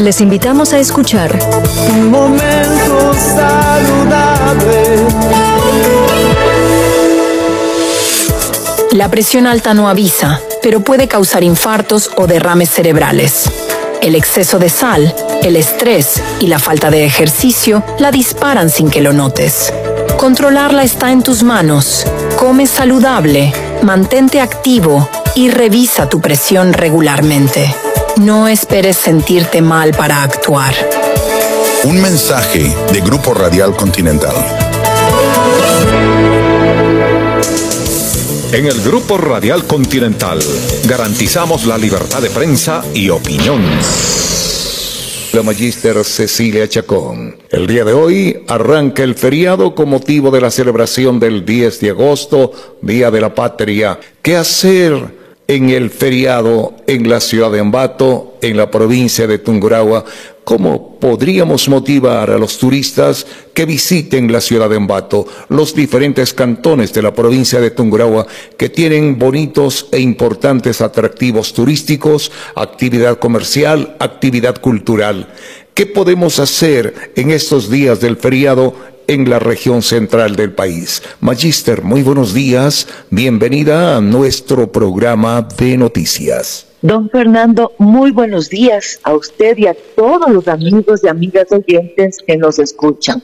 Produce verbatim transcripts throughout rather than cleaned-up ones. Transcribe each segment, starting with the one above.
Les invitamos a escuchar Un momento saludable. La presión alta no avisa, pero puede causar infartos o derrames cerebrales. El exceso de sal, el estrés y la falta de ejercicio la disparan sin que lo notes. Controlarla está en tus manos. Come saludable, mantente activo y revisa tu presión regularmente. No esperes sentirte mal para actuar. Un mensaje de Grupo Radial Continental. En el Grupo Radial Continental garantizamos la libertad de prensa y opinión. La Magíster Cecilia Chacón. El día de hoy arranca el feriado con motivo de la celebración del diez de agosto, Día de la Patria. ¿Qué hacer en el feriado en la ciudad de Ambato, en la provincia de Tungurahua? ¿Cómo podríamos motivar a los turistas que visiten la ciudad de Ambato, los diferentes cantones de la provincia de Tungurahua que tienen bonitos e importantes atractivos turísticos, actividad comercial, actividad cultural? ¿Qué podemos hacer en estos días del feriado en la región central del país? Magíster, muy buenos días. Bienvenida a nuestro programa de noticias. Don Fernando, muy buenos días a usted y a todos los amigos y amigas oyentes que nos escuchan.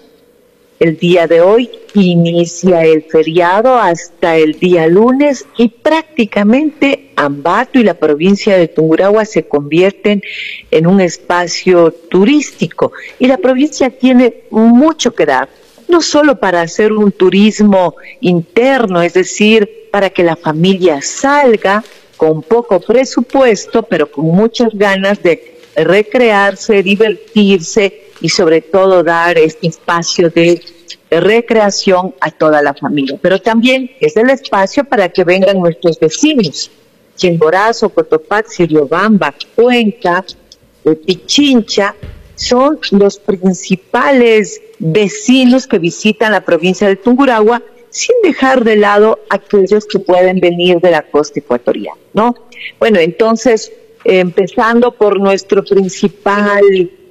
El día de hoy inicia el feriado hasta el día lunes y prácticamente Ambato y la provincia de Tungurahua se convierten en un espacio turístico y la provincia tiene mucho que dar, no solo para hacer un turismo interno, es decir, para que la familia salga con poco presupuesto, pero con muchas ganas de recrearse, divertirse y sobre todo dar este espacio de recreación a toda la familia. Pero también es el espacio para que vengan nuestros vecinos, Chimborazo, Cotopaxi, Riobamba, Cuenca, Pichincha, son los principales vecinos que visitan la provincia de Tungurahua, sin dejar de lado aquellos que pueden venir de la costa ecuatoriana, ¿no? Bueno, entonces, eh, empezando por nuestro principal,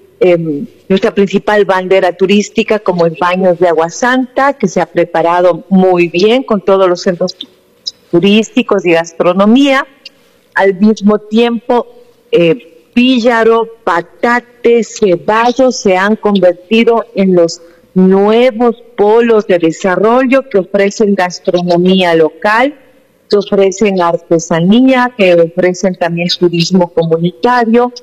eh, nuestra principal bandera turística, como el Baños de Agua Santa, que se ha preparado muy bien con todos los centros turísticos y gastronomía. Al mismo tiempo, eh, Píllaro, Patate, Ceballos se han convertido en los nuevos polos de desarrollo que ofrecen gastronomía local, que ofrecen artesanía, que ofrecen también turismo comunitario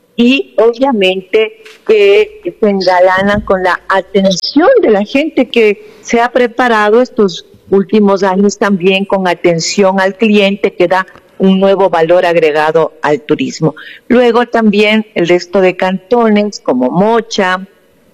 y obviamente que se engalanan con la atención de la gente que se ha preparado estos últimos años también con atención al cliente, que da un nuevo valor agregado al turismo. Luego también el resto de cantones como Mocha,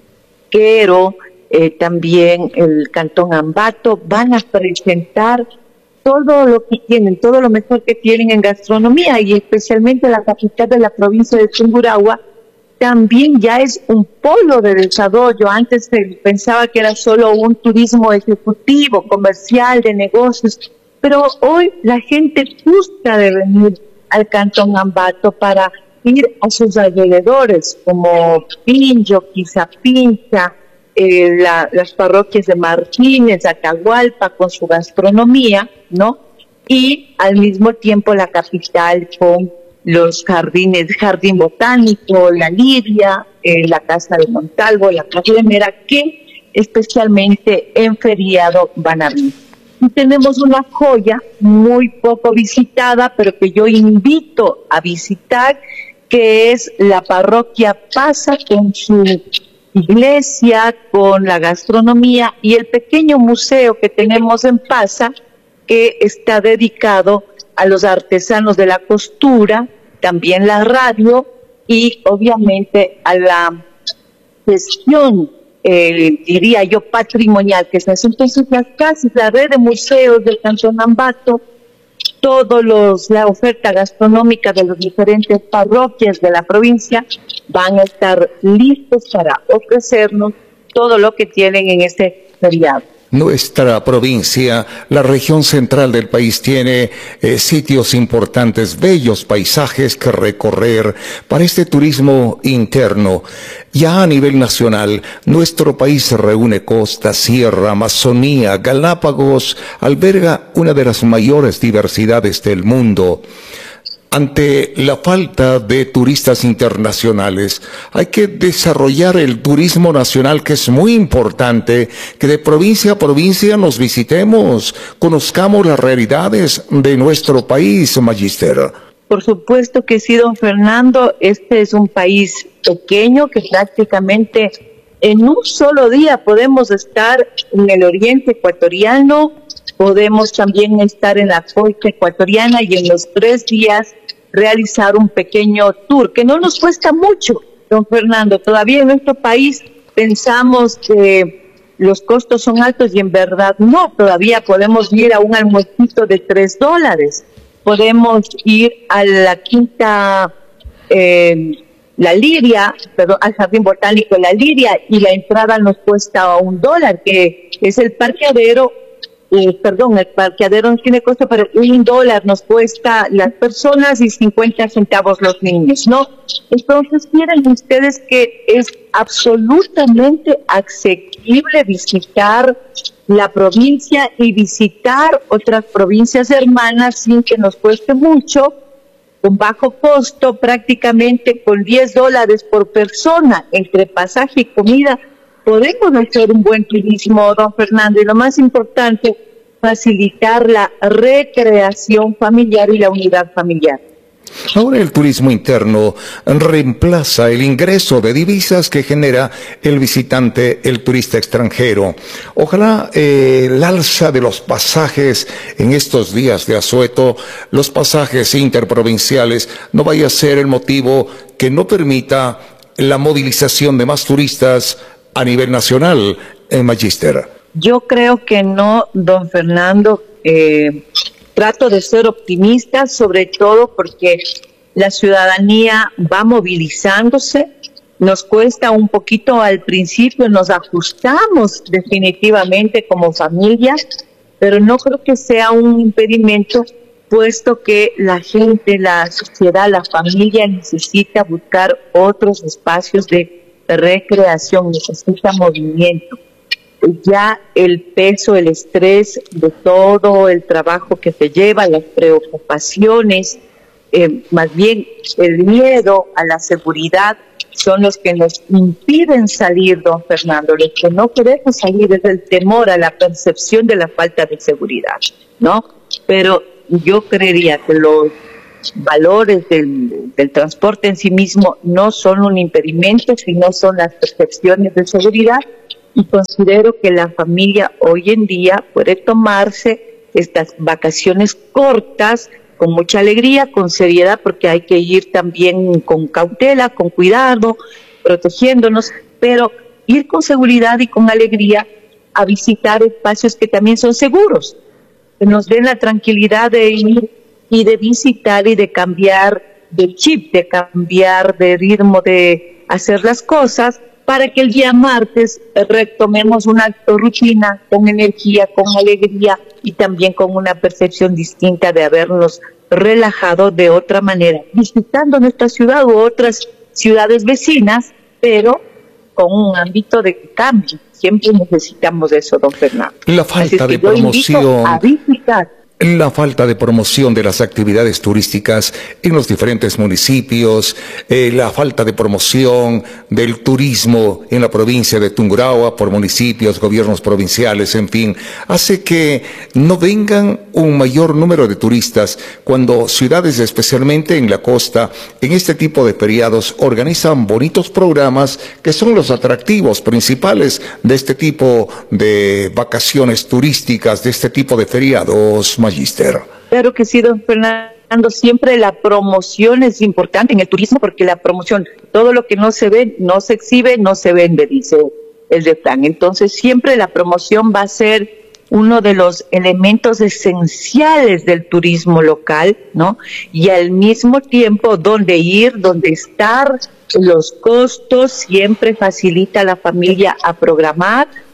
Quero, Eh, también el Cantón Ambato van a presentar todo lo que tienen, todo lo mejor que tienen en gastronomía, y especialmente la capital de la provincia de Tungurahua también ya es un polo de desarrollo. Antes se pensaba que era solo un turismo ejecutivo, comercial, de negocios, pero hoy la gente gusta de venir al Cantón Ambato para ir a sus alrededores, como Pinjo, Quizapincha, Eh, la, las parroquias de Martínez, Atahualpa, con su gastronomía, ¿no? Y al mismo tiempo la capital con los jardines, Jardín Botánico, la Lidia, eh, la Casa de Montalvo, la Casa de Mera, que especialmente en feriado van a venir. Y tenemos una joya muy poco visitada, pero que yo invito a visitar, que es la parroquia Pasa, con su iglesia, con la gastronomía y el pequeño museo que tenemos en Pasa, que está dedicado a los artesanos de la costura, también la radio y obviamente a la gestión, eh, diría yo, patrimonial que se hace. Entonces las casas, la red de museos del Cantón Ambato, todos los, la oferta gastronómica de las diferentes parroquias de la provincia van a estar listos para ofrecernos todo lo que tienen en este feriado. Nuestra provincia, la región central del país, tiene eh, sitios importantes, bellos paisajes que recorrer para este turismo interno. Ya a nivel nacional, nuestro país reúne costa, sierra, Amazonía, Galápagos, alberga una de las mayores diversidades del mundo. Ante la falta de turistas internacionales, hay que desarrollar el turismo nacional, que es muy importante, que de provincia a provincia nos visitemos, conozcamos las realidades de nuestro país, Magister. Por supuesto que sí, don Fernando. Este es un país pequeño que prácticamente en un solo día podemos estar en el oriente ecuatoriano, podemos también estar en la costa ecuatoriana y en los tres días realizar un pequeño tour, que no nos cuesta mucho, don Fernando. Todavía en nuestro país pensamos que los costos son altos y en verdad no. Todavía podemos ir a un almuercito de tres dólares. Podemos ir a la quinta, eh, la Liria, perdón, al Jardín Botánico La Liria, y la entrada nos cuesta un dólar, que es el parqueadero. Eh, perdón, el parqueadero no tiene costo, pero un dólar nos cuesta las personas y cincuenta centavos los niños, ¿no? Entonces, miren ustedes que es absolutamente asequible visitar la provincia y visitar otras provincias hermanas sin que nos cueste mucho, con bajo costo, prácticamente con diez dólares por persona, entre pasaje y comida. Podemos hacer un buen turismo, don Fernando, y lo más importante, facilitar la recreación familiar y la unidad familiar. Ahora el turismo interno reemplaza el ingreso de divisas que genera el visitante, el turista extranjero. Ojalá eh, el alza de los pasajes en estos días de asueto, los pasajes interprovinciales, no vaya a ser el motivo que no permita la movilización de más turistas a nivel nacional, en Magister. Yo creo que no, don Fernando. Eh, trato de ser optimista, sobre todo porque la ciudadanía va movilizándose. Nos cuesta un poquito al principio, nos ajustamos definitivamente como familia, pero no creo que sea un impedimento, puesto que la gente, la sociedad, la familia necesita buscar otros espacios de recreación, necesita movimiento. Ya el peso, el estrés de todo el trabajo que se lleva, las preocupaciones, eh, más bien el miedo a la seguridad, son los que nos impiden salir, don Fernando. Los que no queremos salir es el temor a la percepción de la falta de seguridad, ¿no? Pero yo creería que los valores del, del transporte en sí mismo no son un impedimento, sino son las percepciones de seguridad, y considero que la familia hoy en día puede tomarse estas vacaciones cortas con mucha alegría, con seriedad, porque hay que ir también con cautela, con cuidado, protegiéndonos, pero ir con seguridad y con alegría a visitar espacios que también son seguros, que nos den la tranquilidad de ir y de visitar y de cambiar de chip, de cambiar de ritmo, de hacer las cosas, para que el día martes retomemos una rutina con energía, con alegría y también con una percepción distinta de habernos relajado de otra manera, visitando nuestra ciudad u otras ciudades vecinas, pero con un ámbito de cambio. Siempre necesitamos eso, don Fernando. La falta de promoción. A visitar. La falta de promoción de las actividades turísticas en los diferentes municipios, eh, la falta de promoción del turismo en la provincia de Tungurahua por municipios, gobiernos provinciales, en fin, hace que no vengan un mayor número de turistas cuando ciudades, especialmente en la costa, en este tipo de feriados, organizan bonitos programas que son los atractivos principales de este tipo de vacaciones turísticas, de este tipo de feriados. Magister. Claro que sí, don Fernando. Siempre la promoción es importante en el turismo, porque la promoción, todo lo que no se ve, no se exhibe, no se vende, dice el refrán. Entonces siempre la promoción va a ser uno de los elementos esenciales del turismo local, ¿no? Y al mismo tiempo, dónde ir, dónde estar, los costos, siempre facilita a la familia a programar,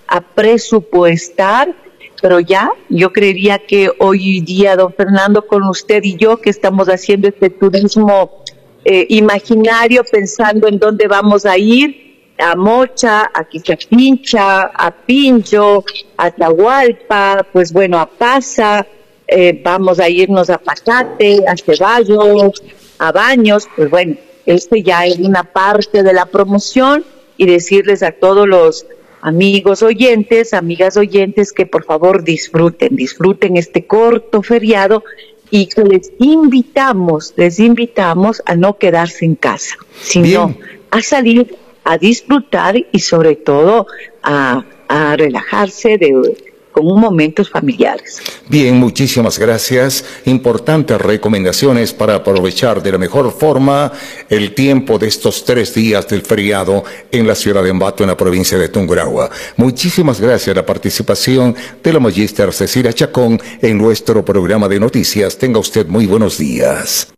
a presupuestar, pero ya, yo creería que hoy día, don Fernando, con usted y yo, que estamos haciendo este turismo eh, imaginario, pensando en dónde vamos a ir, a Mocha, a Quizapincha, a Pincho, a Atahualpa, pues bueno, a Pasa, eh, vamos a irnos a Pacate, a Ceballos, a Baños, pues bueno, este ya es una parte de la promoción, y decirles a todos los amigos oyentes, amigas oyentes, que por favor disfruten, disfruten este corto feriado, y que les invitamos, les invitamos a no quedarse en casa, sino Bien. a salir, a disfrutar y sobre todo a, a relajarse de, con momentos familiares. Bien, muchísimas gracias. Importantes recomendaciones para aprovechar de la mejor forma el tiempo de estos tres días del feriado en la ciudad de Ambato, en la provincia de Tungurahua. Muchísimas gracias a la participación de la magíster Cecilia Chacón en nuestro programa de noticias. Tenga usted muy buenos días.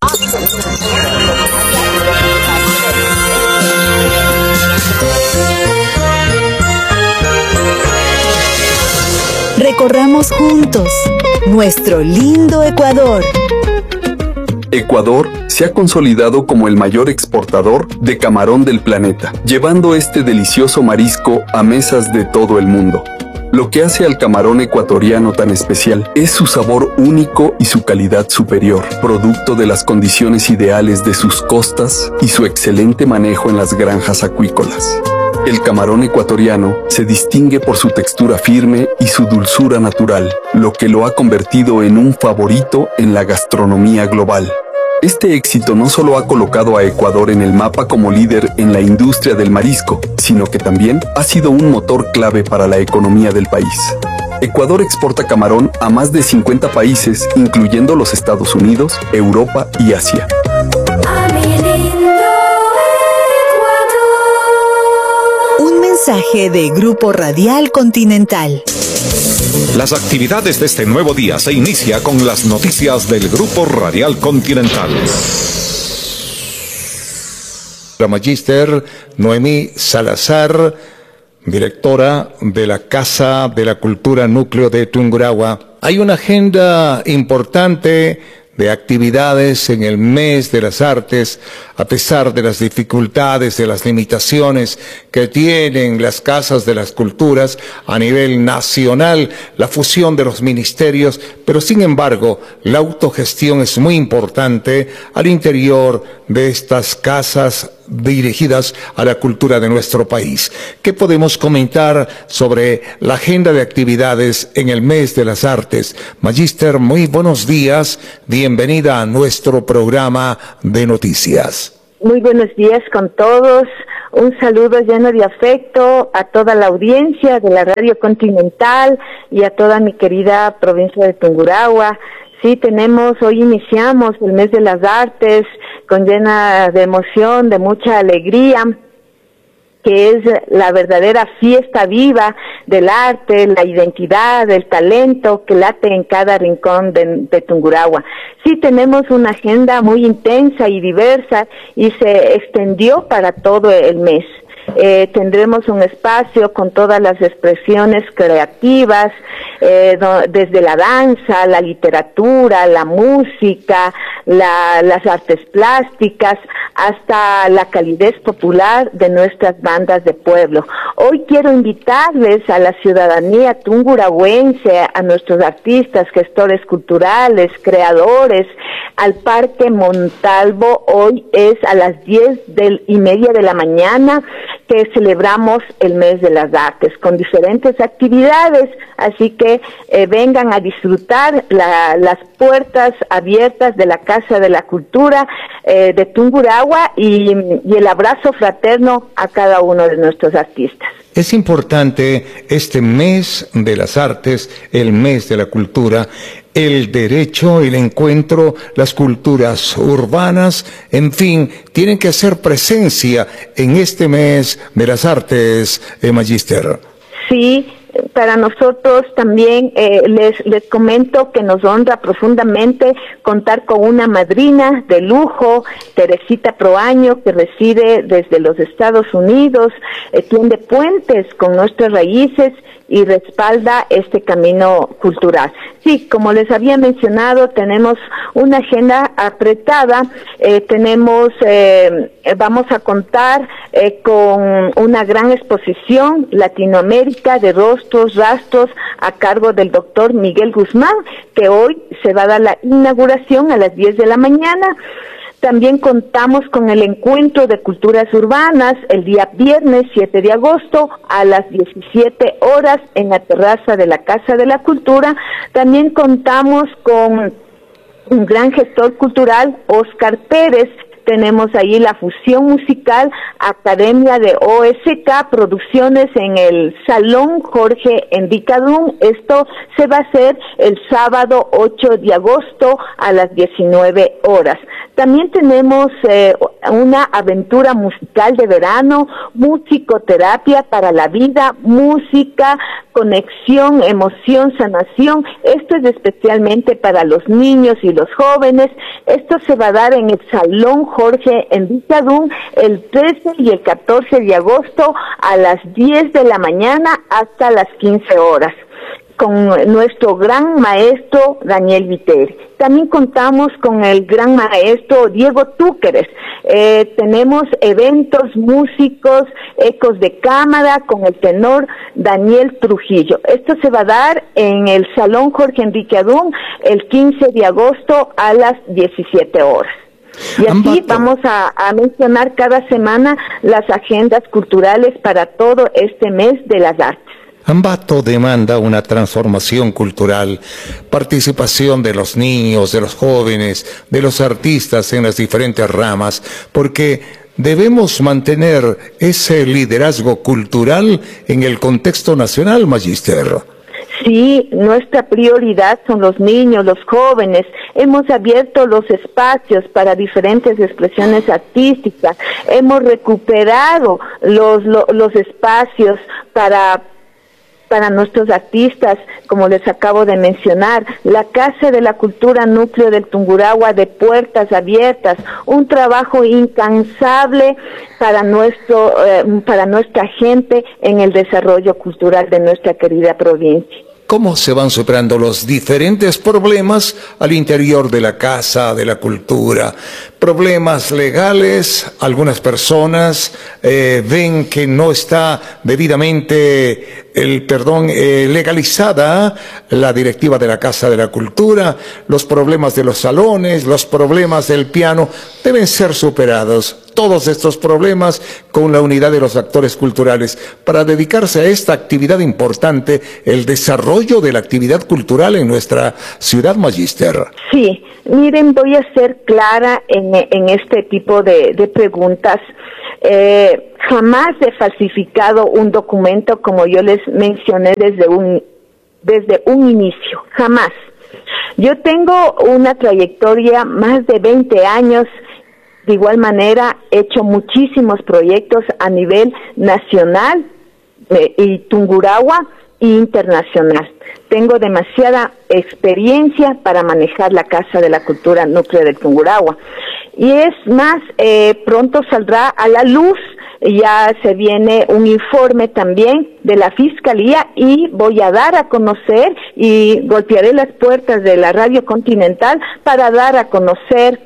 Recorramos juntos nuestro lindo Ecuador. Ecuador se ha consolidado como el mayor exportador de camarón del planeta, llevando este delicioso marisco a mesas de todo el mundo. Lo que hace al camarón ecuatoriano tan especial es su sabor único y su calidad superior, producto de las condiciones ideales de sus costas y su excelente manejo en las granjas acuícolas. El camarón ecuatoriano se distingue por su textura firme y su dulzura natural, lo que lo ha convertido en un favorito en la gastronomía global. Este éxito no solo ha colocado a Ecuador en el mapa como líder en la industria del marisco, sino que también ha sido un motor clave para la economía del país. Ecuador exporta camarón a más de cincuenta países, incluyendo los Estados Unidos, Europa y Asia. Un mensaje de Grupo Radial Continental. Las actividades de este nuevo día se inicia con las noticias del Grupo Radial Continental. La magíster Noemí Salazar, directora de la Casa de la Cultura Núcleo de Tungurahua. Hay una agenda importante de actividades en el mes de las artes, a pesar de las dificultades, de las limitaciones que tienen las casas de las culturas a nivel nacional, la fusión de los ministerios, pero sin embargo la autogestión es muy importante al interior de estas casas dirigidas a la cultura de nuestro país. ¿Qué podemos comentar sobre la agenda de actividades en el mes de las artes? Magíster, muy buenos días, bienvenida a nuestro programa de noticias. Muy buenos días con todos, un saludo lleno de afecto a toda la audiencia de la Radio Continental y a toda mi querida provincia de Tungurahua. Sí, tenemos, hoy iniciamos el mes de las artes con llena de emoción, de mucha alegría, que es la verdadera fiesta viva del arte, la identidad, el talento que late en cada rincón de, de Tungurahua. Sí, tenemos una agenda muy intensa y diversa y se extendió para todo el mes. Eh, tendremos un espacio con todas las expresiones creativas, eh, do, desde la danza, la literatura, la música, la, las artes plásticas, hasta la calidez popular de nuestras bandas de pueblo. Hoy quiero invitarles a la ciudadanía tungurahuense, a nuestros artistas, gestores culturales, creadores, al Parque Montalvo. Hoy es a las diez del, y media de la mañana que celebramos el mes de las artes con diferentes actividades, así que eh, vengan a disfrutar la, las puertas abiertas de la Casa de la Cultura eh, de Tungurahua y, y el abrazo fraterno a cada uno de nuestros artistas. Es importante este mes de las artes, el mes de la cultura, el derecho, el encuentro, las culturas urbanas, en fin, tienen que hacer presencia en este mes de las artes, eh, magíster. Sí, para nosotros también eh, les, les comento que nos honra profundamente contar con una madrina de lujo, Teresita Proaño, que reside desde los Estados Unidos, eh, tiende puentes con nuestras raíces y respalda este camino cultural. Sí, como les había mencionado, tenemos una agenda apretada, eh, tenemos, eh, vamos a contar eh, con una gran exposición Latinoamérica de rostros, rastros, a cargo del doctor Miguel Guzmán, que hoy se va a dar la inauguración a las diez de la mañana. También contamos con el Encuentro de Culturas Urbanas el día viernes siete de agosto a las diecisiete horas en la terraza de la Casa de la Cultura. También contamos con un gran gestor cultural, Oscar Pérez. Tenemos ahí la fusión musical Academia de O S K Producciones en el Salón Jorge Endicadún. Esto se va a hacer el sábado ocho de agosto a las diecinueve horas. También tenemos eh, una aventura musical de verano, musicoterapia para la vida, música, conexión, emoción, sanación. Esto es especialmente para los niños y los jóvenes. Esto se va a dar en el Salón Jorge Endicadún el trece y el catorce de agosto a las diez de la mañana hasta las quince horas. Con nuestro gran maestro Daniel Viteri. También contamos con el gran maestro Diego Túqueres. Eh, tenemos eventos, músicos, ecos de cámara con el tenor Daniel Trujillo. Esto se va a dar en el Salón Jorge Enrique Adún el quince de agosto a las diecisiete horas. Y así vamos a, a mencionar cada semana las agendas culturales para todo este mes de las artes. Ambato demanda una transformación cultural, participación de los niños, de los jóvenes, de los artistas en las diferentes ramas, porque debemos mantener ese liderazgo cultural en el contexto nacional, Magister. Sí, nuestra prioridad son los niños, los jóvenes. Hemos abierto los espacios para diferentes expresiones artísticas. Hemos recuperado los, los, los espacios para para nuestros artistas, como les acabo de mencionar, la Casa de la Cultura Núcleo del Tungurahua de puertas abiertas, un trabajo incansable para nuestro, eh, para nuestra gente en el desarrollo cultural de nuestra querida provincia. ¿Cómo se van superando los diferentes problemas al interior de la Casa de la Cultura? Problemas legales, algunas personas eh, ven que no está debidamente el perdón eh, legalizada la directiva de la Casa de la Cultura, los problemas de los salones, los problemas del piano deben ser superados. Todos estos problemas con la unidad de los actores culturales para dedicarse a esta actividad importante, el desarrollo de la actividad cultural en nuestra ciudad, Magister. Sí, miren, voy a ser clara en, en este tipo de, de preguntas. Eh, jamás he falsificado un documento, como yo les mencioné desde un, desde un inicio, jamás. Yo tengo una trayectoria más de veinte años. De igual manera, he hecho muchísimos proyectos a nivel nacional eh, y Tungurahua e internacional. Tengo demasiada experiencia para manejar la Casa de la Cultura Núcleo del Tungurahua. Y es más, eh, pronto saldrá a la luz, ya se viene un informe también de la Fiscalía y voy a dar a conocer y golpearé las puertas de la Radio Continental para dar a conocer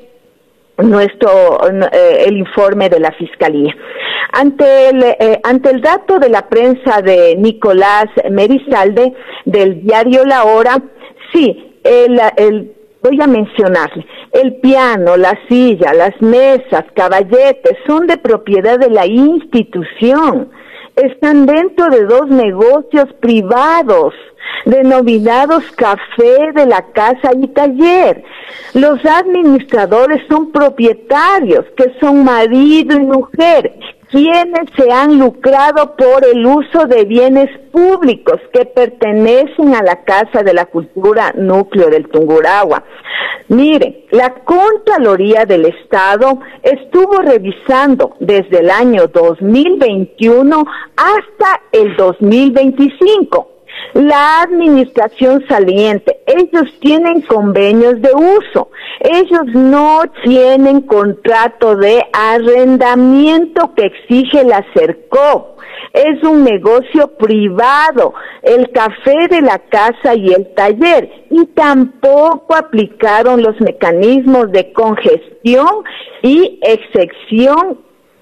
nuestro eh, el informe de la Fiscalía. Ante el eh, ante el dato de la prensa de Nicolás Merizalde del diario La Hora, sí, el, el voy a mencionarle, el piano, la silla, las mesas, caballetes son de propiedad de la institución. Están dentro de dos negocios privados denominados Café de la Casa y Taller. Los administradores son propietarios, que son marido y mujer, quienes se han lucrado por el uso de bienes públicos que pertenecen a la Casa de la Cultura Núcleo del Tungurahua. Miren, la Contraloría del Estado estuvo revisando desde el año dos mil veintiuno hasta el dos mil veinticinco La administración saliente, ellos tienen convenios de uso, ellos no tienen contrato de arrendamiento que exige la Sercop. Es un negocio privado, el café de la casa y el taller, y tampoco aplicaron los mecanismos de congestión y excepción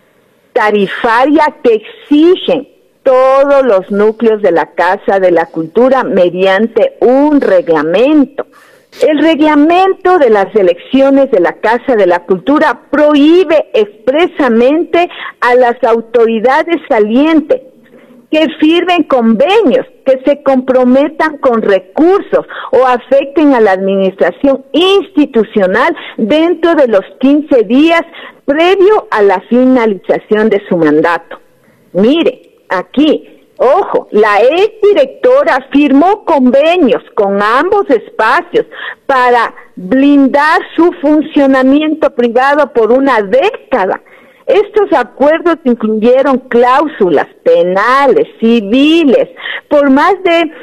tarifaria que exigen todos los núcleos de la Casa de la Cultura mediante un reglamento. El reglamento de las elecciones de la Casa de la Cultura prohíbe expresamente a las autoridades salientes que firmen convenios, que se comprometan con recursos o afecten a la administración institucional dentro de los quince días previo a la finalización de su mandato. Mire, aquí, ojo, la exdirectora firmó convenios con ambos espacios para blindar su funcionamiento privado por una década. Estos acuerdos incluyeron cláusulas penales, civiles, por más de,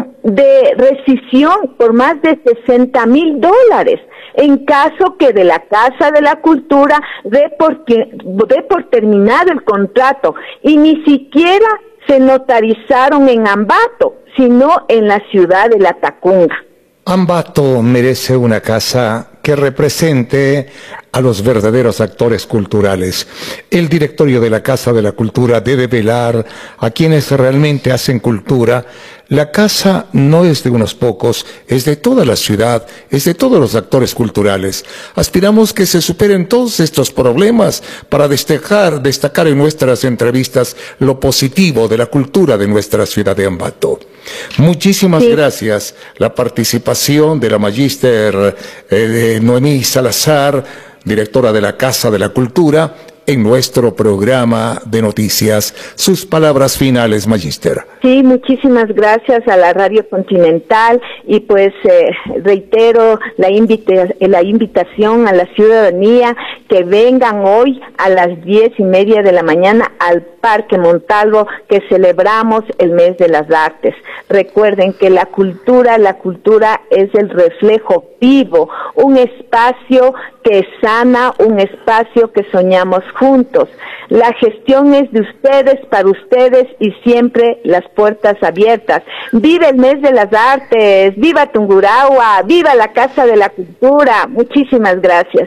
de rescisión, por más de sesenta mil dólares, en caso que de la Casa de la Cultura dé por, dé por terminado el contrato, y ni siquiera se notarizaron en Ambato, sino en la ciudad de La Tacunga. Ambato merece una casa que represente a los verdaderos actores culturales. El directorio de la Casa de la Cultura debe velar a quienes realmente hacen cultura. La casa no es de unos pocos, es de toda la ciudad, es de todos los actores culturales. Aspiramos que se superen todos estos problemas para destacar, destacar en nuestras entrevistas lo positivo de la cultura de nuestra ciudad de Ambato. Muchísimas sí. gracias. La participación de la magíster eh, Noemí Salazar, directora de la Casa de la Cultura, en nuestro programa de noticias. Sus palabras finales, magíster. Sí, muchísimas gracias a la Radio Continental, y pues eh, reitero la, invita la invitación a la ciudadanía que vengan hoy a las diez y media de la mañana al Parque Montalvo, que celebramos el mes de las artes. Recuerden que la cultura, la cultura es el reflejo vivo, un espacio que sana, un espacio que soñamos juntos. La gestión es de ustedes, para ustedes, y siempre las puertas abiertas. ¡Viva el mes de las artes! ¡Viva Tungurahua! ¡Viva la Casa de la Cultura! Muchísimas gracias.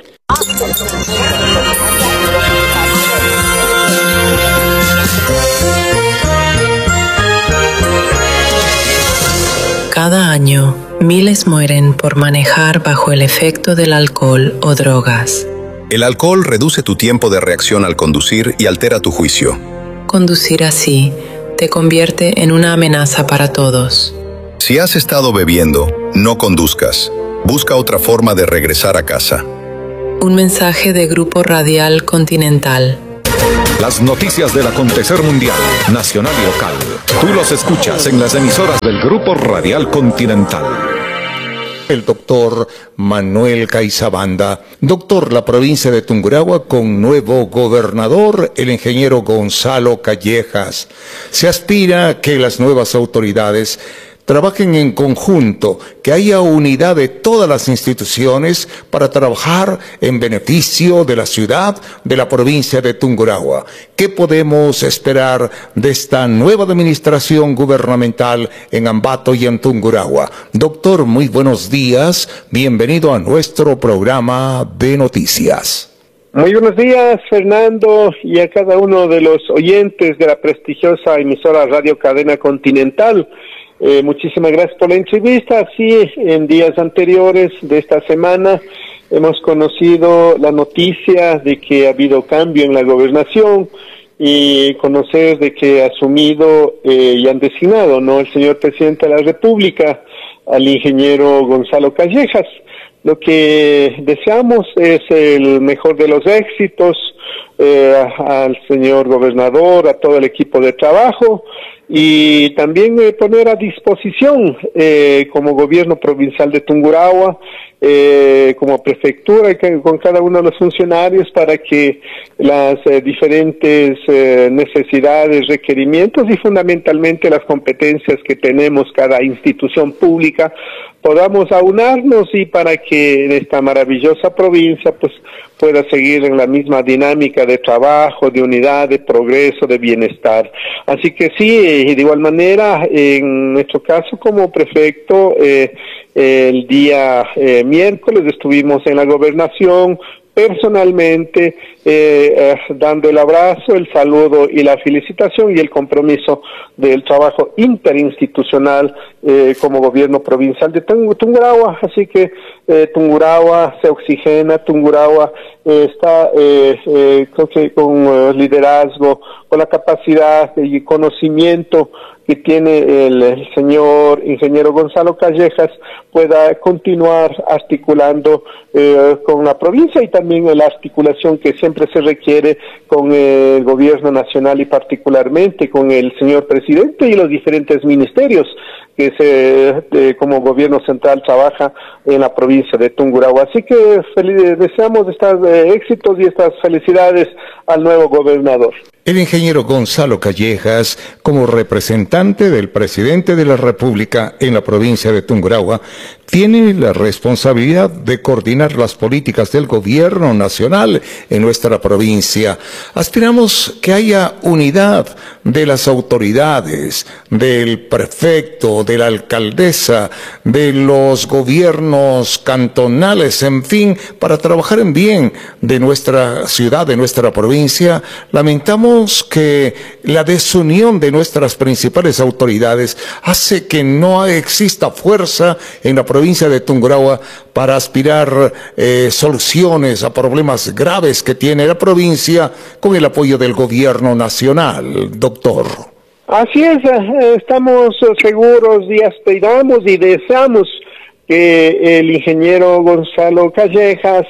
Cada año, miles mueren por manejar bajo el efecto del alcohol o drogas. El alcohol reduce tu tiempo de reacción al conducir y altera tu juicio. Conducir así te convierte en una amenaza para todos. Si has estado bebiendo, no conduzcas. Busca otra forma de regresar a casa. Un mensaje de Grupo Radial Continental. Las noticias del acontecer mundial, nacional y local. Tú los escuchas en las emisoras del Grupo Radial Continental. El doctor Manuel Caizabanda. Doctor, la provincia de Tungurahua con nuevo gobernador, el ingeniero Gonzalo Callejas. Se aspira a que las nuevas autoridades trabajen en conjunto, que haya unidad de todas las instituciones para trabajar en beneficio de la ciudad, de la provincia de Tungurahua. ¿Qué podemos esperar de esta nueva administración gubernamental en Ambato y en Tungurahua? Doctor, muy buenos días. Bienvenido a nuestro programa de noticias. Muy buenos días, Fernando, y a cada uno de los oyentes de la prestigiosa emisora Radio Cadena Continental. Eh, muchísimas gracias por la entrevista. Sí, en días anteriores de esta semana hemos conocido la noticia de que ha habido cambio en la gobernación, y conocer de que ha asumido eh, y han designado, ¿no?, el señor presidente de la República al ingeniero Gonzalo Callejas. Lo que deseamos es el mejor de los éxitos, eh, al señor gobernador, a todo el equipo de trabajo, y también eh, poner a disposición eh, como gobierno provincial de Tungurahua, eh, como prefectura y que, con cada uno de los funcionarios para que las eh, diferentes eh, necesidades, requerimientos y fundamentalmente las competencias que tenemos cada institución pública podamos aunarnos y para que en esta maravillosa provincia pues pueda seguir en la misma dinámica de trabajo, de unidad, de progreso, de bienestar. Así que sí, de igual manera, en nuestro caso como prefecto, eh, el día eh, miércoles estuvimos en la gobernación, personalmente eh, eh, dando el abrazo, el saludo y la felicitación y el compromiso del trabajo interinstitucional eh, como gobierno provincial de Tungurahua. Así que eh, Tungurahua se oxigena, Tungurahua eh, está eh, eh, creo que con eh, liderazgo, con la capacidad y conocimiento que tiene el, el señor ingeniero Gonzalo Callejas, pueda continuar articulando eh, con la provincia y también la articulación que siempre se requiere con el gobierno nacional y particularmente con el señor presidente y los diferentes ministerios que se eh, como gobierno central trabaja en la provincia de Tungurahua. Así que feliz, deseamos estos eh, éxitos y estas felicidades al nuevo gobernador. El ingeniero Gonzalo Callejas, como representante del presidente de la República en la provincia de Tungurahua, tiene la responsabilidad de coordinar las políticas del gobierno nacional en nuestra provincia. Aspiramos que haya unidad de las autoridades, del prefecto, de la alcaldesa, de los gobiernos cantonales, en fin, para trabajar en bien de nuestra ciudad, de nuestra provincia. Lamentamos que la desunión de nuestras principales autoridades hace que no exista fuerza en la provincia de Tungurahua para aspirar eh, soluciones a problemas graves que tiene la provincia con el apoyo del gobierno nacional, doctor. Así es, estamos seguros y aspiramos y deseamos que el ingeniero Gonzalo Callejas,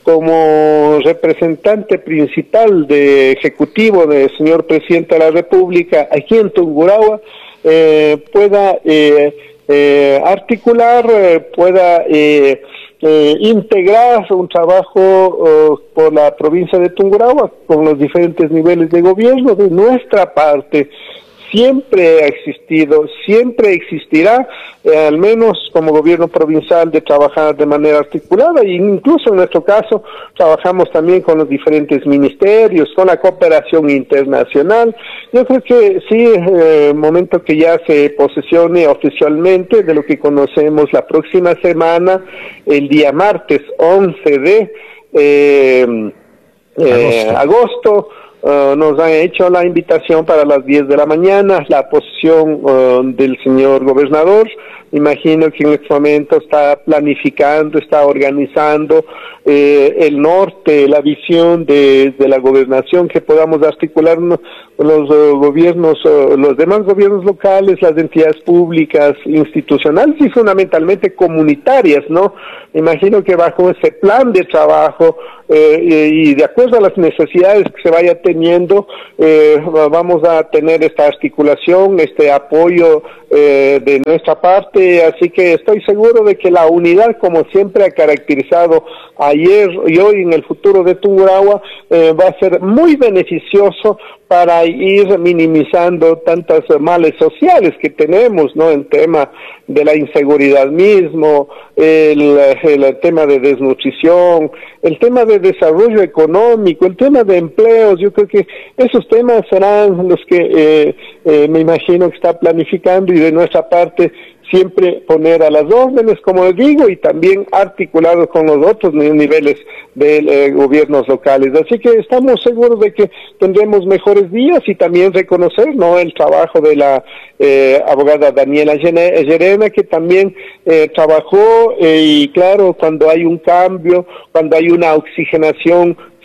como representante principal de ejecutivo del señor presidente de la República aquí en Tungurahua, eh, pueda eh, eh, articular, eh, pueda eh, eh, integrar un trabajo uh, por la provincia de Tungurahua con los diferentes niveles de gobierno. De nuestra parte siempre ha existido, siempre existirá, eh, al menos como gobierno provincial, de trabajar de manera articulada, e incluso en nuestro caso trabajamos también con los diferentes ministerios, con la cooperación internacional. Yo creo que sí, eh, momento que ya se posesione oficialmente de lo que conocemos la próxima semana, el día martes once de eh, eh, agosto, agosto Uh, nos han hecho la invitación para las diez de la mañana, la posición uh, del señor gobernador. Imagino que en este momento está planificando, está organizando eh, el norte, la visión de, de la gobernación, que podamos articular los uh, gobiernos, uh, los demás gobiernos locales, las entidades públicas, institucionales y fundamentalmente comunitarias, ¿no? Imagino que bajo ese plan de trabajo eh, y, y de acuerdo a las necesidades que se vaya teniendo, eh, vamos a tener esta articulación, este apoyo eh, de nuestra parte. Así que estoy seguro de que la unidad, como siempre ha caracterizado ayer y hoy en el futuro de Tungurahua, eh, va a ser muy beneficioso para ir minimizando tantos males sociales que tenemos, ¿no? El tema de la inseguridad mismo, el, el tema de desnutrición, el tema de desarrollo económico, el tema de empleos. Yo creo que esos temas serán los que eh, eh, me imagino que está planificando, y de nuestra parte siempre poner a las órdenes, como les digo, y también articulado con los otros niveles de eh, gobiernos locales. Así que estamos seguros de que tendremos mejores días, y también reconocer, ¿no?, el trabajo de la eh, abogada Daniela Llerena, que también eh, trabajó, eh, y claro, cuando hay un cambio, cuando hay una oxigenación,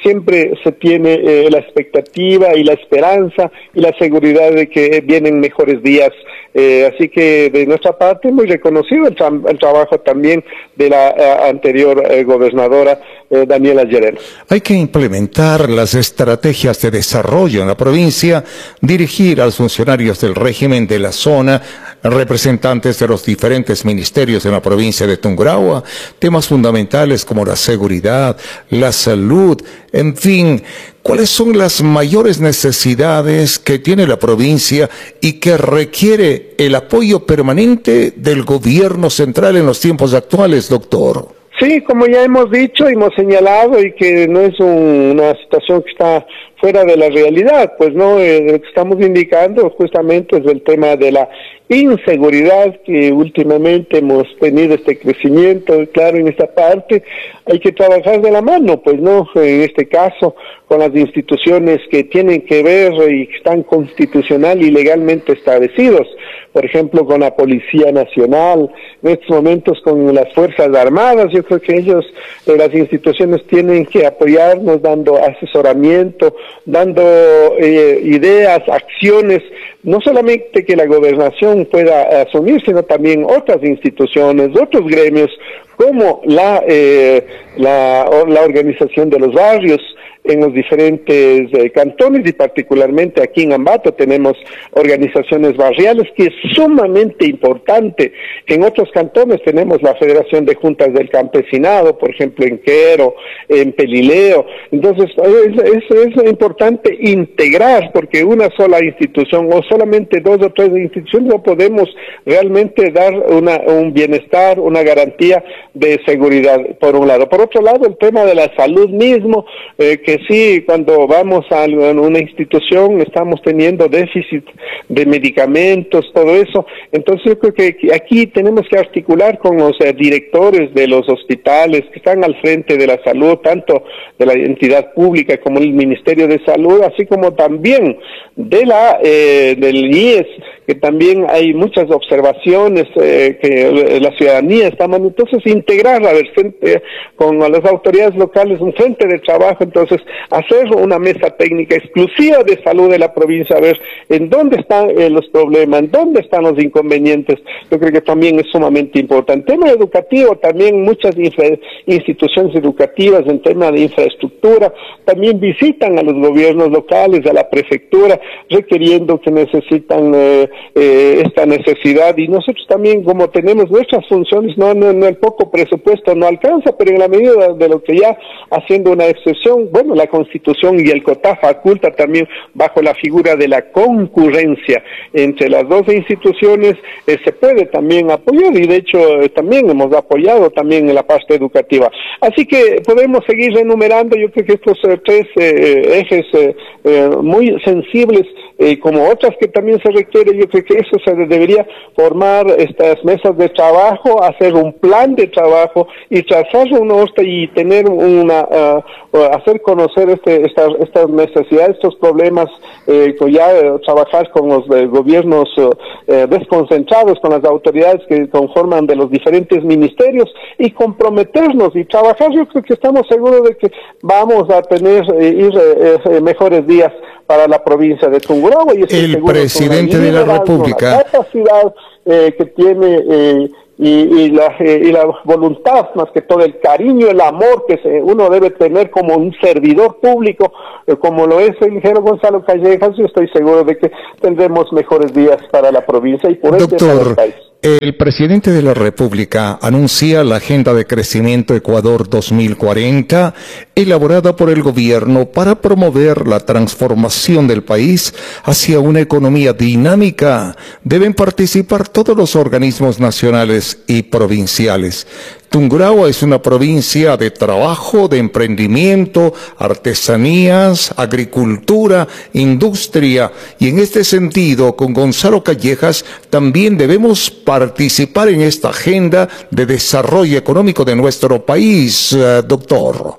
siempre se tiene eh, la expectativa y la esperanza y la seguridad de que vienen mejores días. Eh, así que de nuestra parte muy reconocido el, tra el trabajo también de la eh, anterior eh, gobernadora eh, Daniela Llerena. Hay que implementar las estrategias de desarrollo en la provincia, dirigir a los funcionarios del régimen de la zona, representantes de los diferentes ministerios en la provincia de Tungurahua, temas fundamentales como la seguridad, la salud, en fin, ¿cuáles son las mayores necesidades que tiene la provincia y que requiere el apoyo permanente del gobierno central en los tiempos actuales, doctor? Sí, como ya hemos dicho, hemos señalado y que no es un, una situación que está fuera de la realidad, pues no, eh, lo que estamos indicando justamente es el tema de la inseguridad, que últimamente hemos tenido este crecimiento, claro, en esta parte hay que trabajar de la mano, pues no, en este caso con las instituciones que tienen que ver y que están constitucional y legalmente establecidos, por ejemplo con la Policía Nacional, en estos momentos con las Fuerzas Armadas. Yo creo que ellos, eh, las instituciones tienen que apoyarnos dando asesoramiento, dando eh, ideas, acciones, no solamente que la gobernación pueda asumir, sino también otras instituciones, otros gremios, como la, eh, la, la organización de los barrios en los diferentes eh, cantones, y particularmente aquí en Ambato tenemos organizaciones barriales, que es sumamente importante. En otros cantones tenemos la Federación de Juntas del Campesinado, por ejemplo en Quero, en Pelileo. Entonces es, es, es importante integrar, porque una sola institución o solamente dos o tres instituciones no podemos realmente dar una, un bienestar, una garantía de seguridad, por un lado. Por otro lado, el tema de la salud mismo, eh, que sí, cuando vamos a una institución estamos teniendo déficit de medicamentos, todo eso. Entonces yo creo que aquí tenemos que articular con los eh, directores de los hospitales que están al frente de la salud, tanto de la entidad pública como el Ministerio de Salud, así como también de la eh, del I E S, que también hay muchas observaciones eh, que la ciudadanía está mal. Entonces integrar, a ver, frente, con las autoridades locales un frente de trabajo, entonces hacer una mesa técnica exclusiva de salud de la provincia, a ver en dónde están eh, los problemas, en dónde están los inconvenientes. Yo creo que también es sumamente importante. En tema educativo, también muchas instituciones educativas en tema de infraestructura también visitan a los gobiernos locales, a la prefectura, requiriendo que necesitan eh, eh, esta necesidad, y nosotros también, como tenemos nuestras funciones, no, no, no el poco presupuesto no alcanza, pero en la medida de lo que ya, haciendo una excepción, bueno, la Constitución y el COTA faculta también bajo la figura de la concurrencia entre las dos instituciones, eh, se puede también apoyar, y de hecho eh, también hemos apoyado también en la parte educativa. Así que podemos seguir enumerando. Yo creo que estos eh, tres eh, ejes eh, eh, muy sensibles, eh, como otras que también se requiere, yo creo que eso se debería formar estas mesas de trabajo, hacer un plan de trabajo y trazar un norte y tener una, uh, hacer conocer este, estas, estas necesidades, estos problemas, eh, ya eh, trabajar con los eh, gobiernos eh, desconcentrados, con las autoridades que conforman de los diferentes ministerios, y comprometernos y trabajar. Yo creo que estamos seguros de que vamos a tener eh, ir, eh, eh, mejores días para la provincia de Tungurahua, y el presidente de la República, la capacidad eh, que tiene eh, y, y, la, eh, y la voluntad, más que todo el cariño, el amor que se, uno debe tener como un servidor público, eh, como lo es el ingeniero Gonzalo Callejas. Yo estoy seguro de que tendremos mejores días para la provincia y por ende para el país. El presidente de la República anuncia la Agenda de Crecimiento Ecuador dos mil cuarenta, elaborada por el gobierno para promover la transformación del país hacia una economía dinámica. Deben participar todos los organismos nacionales y provinciales. Tungurahua es una provincia de trabajo, de emprendimiento, artesanías, agricultura, industria, y en este sentido, con Gonzalo Callejas, también debemos participar en esta agenda de desarrollo económico de nuestro país, eh, doctor.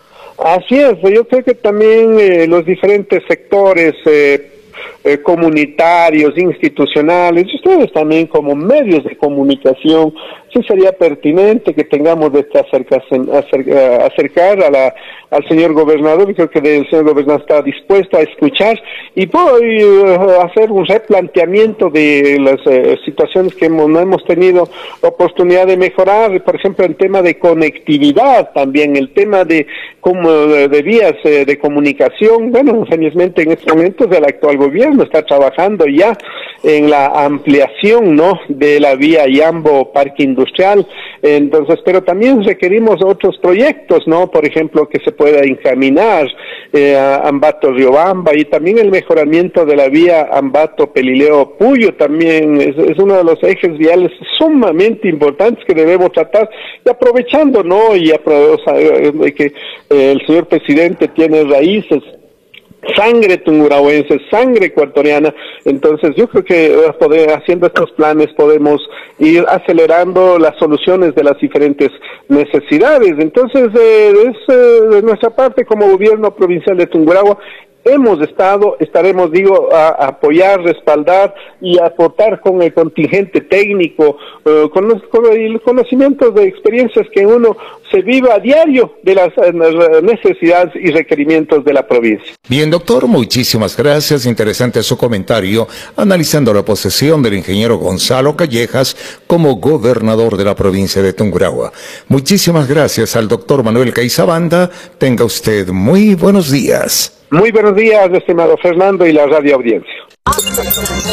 Así es, yo creo que también eh, los diferentes sectores eh, Eh, comunitarios, institucionales, ustedes también como medios de comunicación sí sería pertinente que tengamos de este acercarse, acercar, acercar a la, al señor gobernador, y creo que el señor gobernador está dispuesto a escuchar y puedo uh, hacer un replanteamiento de las uh, situaciones que hemos, no hemos tenido oportunidad de mejorar, por ejemplo, el tema de conectividad, también el tema de como de vías eh, de comunicación. Bueno, felizmente en estos momentos el actual gobierno está trabajando ya en la ampliación, ¿no?, de la vía Yambo Parque Industrial. Entonces, pero también requerimos otros proyectos, ¿no?, por ejemplo, que se pueda encaminar eh, a Ambato Riobamba, y también el mejoramiento de la vía Ambato Pelileo Puyo también es, es uno de los ejes viales sumamente importantes que debemos tratar, y aprovechando, ¿no?, y apro- o sea, de que eh, el señor presidente tiene raíces, sangre tungurahuense, sangre ecuatoriana. Entonces yo creo que uh, poder, haciendo estos planes podemos ir acelerando las soluciones de las diferentes necesidades. Entonces eh, es eh, de nuestra parte como gobierno provincial de Tungurahua hemos estado, estaremos, digo, a, a apoyar, respaldar y aportar con el contingente técnico, uh, con, los, con el conocimiento de experiencias que uno se viva a diario de las uh, necesidades y requerimientos de la provincia. Bien, doctor, muchísimas gracias. Interesante su comentario analizando la posesión del ingeniero Gonzalo Callejas como gobernador de la provincia de Tungurahua. Muchísimas gracias al doctor Manuel Caizabanda. Tenga usted muy buenos días. Muy buenos días, estimado Fernando y la radio audiencia.